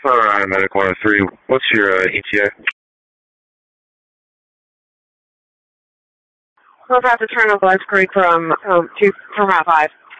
Alright, Medic 103. What's your ETA? We're about to turn over Lens Creek from Route 5.